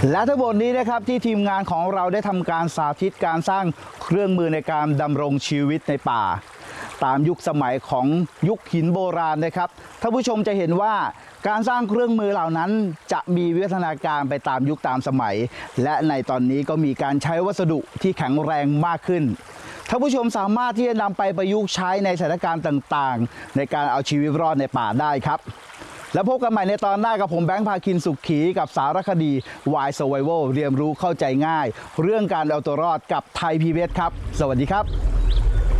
และทั้งหมดนี้นะครับที่ทีมงานของเราได้ทำการสาธิตการสร้างเครื่องมือในการดำรงชีวิตในป่าตามยุคสมัยของยุคหินโบราณนะครับท่านผู้ชมจะเห็นว่าการสร้างเครื่องมือเหล่านั้นจะมีวิวัฒนาการไปตามยุคตามสมัยและในตอนนี้ก็มีการใช้วัสดุที่แข็งแรงมากขึ้นท่านผู้ชมสามารถที่จะนำไปประยุกต์ใช้ในสถานการณ์ต่างๆในการเอาชีวิตรอดในป่าได้ครับแล้วพบกันใหม่ในตอนหน้ากับผมแบงค์ภาคินสุขขีกับสารคดี Why Survival เรียนรู้เข้าใจง่ายเรื่องการเอาตัวรอดกับไทย PBS ครับสวัสดีครับ